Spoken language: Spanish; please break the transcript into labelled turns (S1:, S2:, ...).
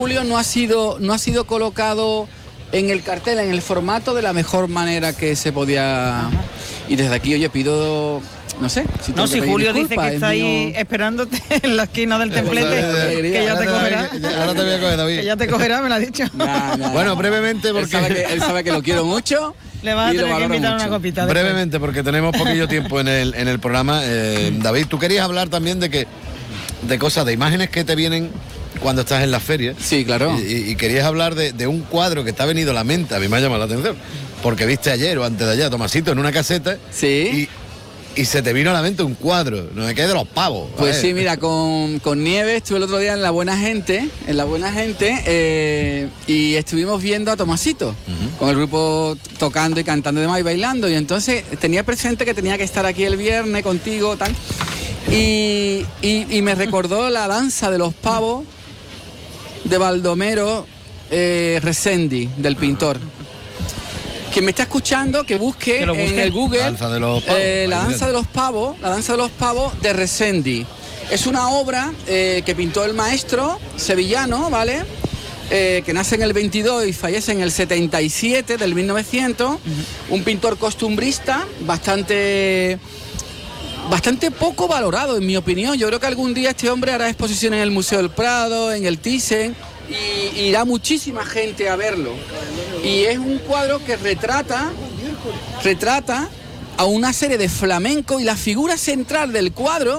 S1: Julio no ha sido colocado en el cartel, en el formato de la mejor manera que se podía. Y desde aquí, oye, pido, no sé.
S2: Si Julio dice que está ahí esperándote en la esquina del templete, que ya te cogerá.
S3: Ahora te voy a coger, David.
S2: Que ya te cogerá, me lo ha dicho.
S3: Bueno, brevemente, porque
S1: él sabe que lo quiero mucho.
S2: Le vas a tener que invitar una copita.
S3: Brevemente, porque tenemos poquillo tiempo en el programa. David, tú querías hablar también de cosas, de imágenes que te vienen cuando estás en las ferias.
S1: Sí, claro.
S3: Y querías hablar de un cuadro que te ha venido a la mente. A mí me ha llamado la atención, porque viste ayer o antes de ayer a Tomasito en una caseta.
S1: Sí.
S3: Y se te vino a la mente un cuadro, no me quede de los pavos.
S1: Pues sí, mira, con Nieves estuve el otro día en La Buena Gente, y estuvimos viendo a Tomasito, con el grupo tocando y cantando y demás y bailando, y entonces tenía presente que tenía que estar aquí el viernes contigo, tal, y me recordó la danza de los pavos de Baldomero Resendi, del pintor. Quien me está escuchando, que busque en el Google la danza de los pavos de Resendi. Es una obra que pintó el maestro sevillano, ¿vale? Que nace en el 22 y fallece en el 77 del 1900. Un pintor costumbrista bastante poco valorado, en mi opinión. Yo creo que algún día este hombre hará exposición en el Museo del Prado, en el Thyssen, y irá muchísima gente a verlo. Y es un cuadro que retrata a una serie de flamencos, y la figura central del cuadro